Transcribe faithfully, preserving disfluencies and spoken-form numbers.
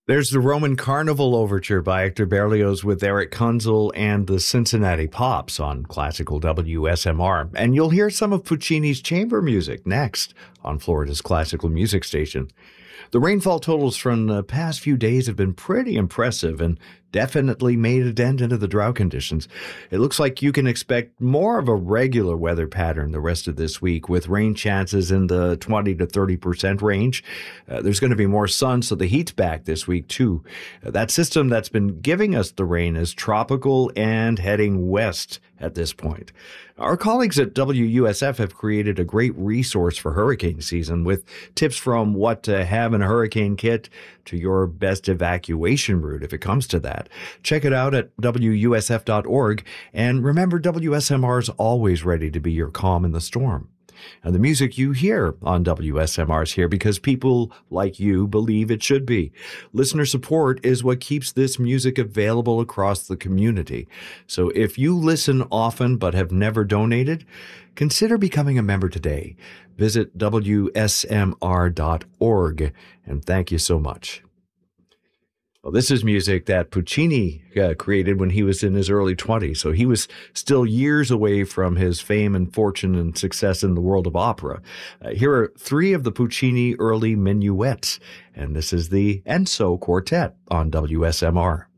There's the Roman Carnival Overture by Hector Berlioz with Eric Kunzel and the Cincinnati Pops on classical W S M R. And you'll hear some of Puccini's chamber music next on Florida's classical music station. The rainfall totals from the past few days have been pretty impressive and definitely made a dent into the drought conditions. It looks like you can expect more of a regular weather pattern the rest of this week, with rain chances in the twenty to thirty percent range. Uh, there's going to be more sun, so the heat's back this week too. Uh, that system that's been giving us the rain is tropical and heading west at this point. Our colleagues at W U S F have created a great resource for hurricane season with tips from what to have in a hurricane kit to your best evacuation route if it comes to that. Check it out at W U S F dot org, and remember, W S M R is always ready to be your calm in the storm. And the music you hear on W S M R is here because people like you believe it should be. Listener support is what keeps this music available across the community. So if you listen often but have never donated, consider becoming a member today. Visit W S M R dot org, and thank you so much. Well, this is music that Puccini uh, created when he was in his early twenties, so he was still years away from his fame and fortune and success in the world of opera. Uh, here are three of the Puccini early minuets, and this is the Enso Quartet on W S M R.